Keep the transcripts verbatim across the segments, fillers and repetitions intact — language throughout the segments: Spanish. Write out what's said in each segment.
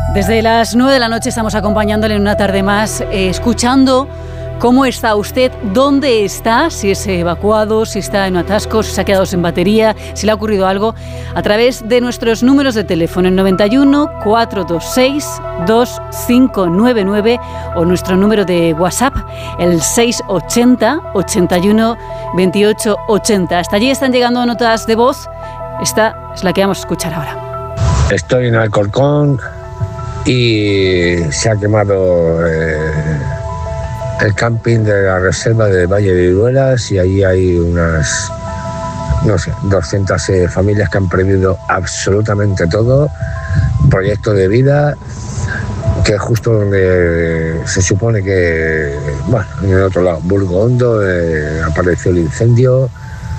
Desde las nueve de la noche estamos acompañándole en una tarde más, eh, escuchando cómo está usted, dónde está, si es evacuado, si está en un atasco, si se ha quedado sin batería, si le ha ocurrido algo, a través de nuestros números de teléfono, el noventa y uno, cuatrocientos veintiséis, veinticinco noventa y nueve, o nuestro número de WhatsApp, el seiscientos ochenta, ochenta y uno, veintiocho ochenta. Hasta allí están llegando notas de voz. Esta es la que vamos a escuchar ahora. Estoy en Alcorcón y se ha quemado eh, el camping de la reserva del Valle de Viruelas, y ahí hay unas, no sé, doscientas eh, familias que han perdido absolutamente todo, proyecto de vida, que es justo donde se supone que, bueno, en el otro lado, Burgo Hondo, eh, apareció el incendio,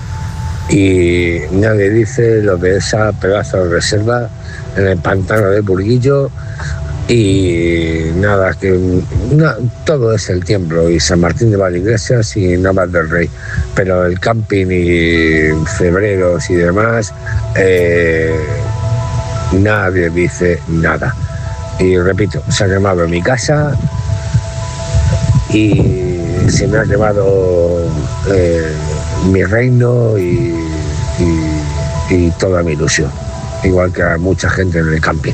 y nadie dice lo de esa pedazo de reserva en el pantano de Burguillo. Y nada, que na, todo es el tiemblo, y San Martín de Valdeiglesias y Navas del Rey, pero el camping y Febreros y demás, eh, nadie dice nada. Y repito, se ha quemado mi casa y se me ha quemado eh, mi reino y, y, y toda mi ilusión, igual que a mucha gente en el camping.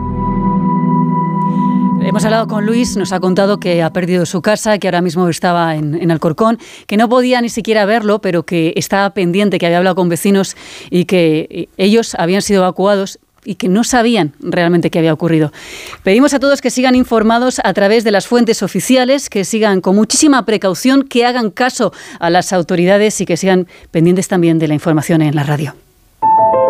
Hemos hablado con Luis, nos ha contado que ha perdido su casa, que ahora mismo estaba en, en Alcorcón, que no podía ni siquiera verlo, pero que estaba pendiente, que había hablado con vecinos y que ellos habían sido evacuados y que no sabían realmente qué había ocurrido. Pedimos a todos que sigan informados a través de las fuentes oficiales, que sigan con muchísima precaución, que hagan caso a las autoridades y que sigan pendientes también de la información en la radio.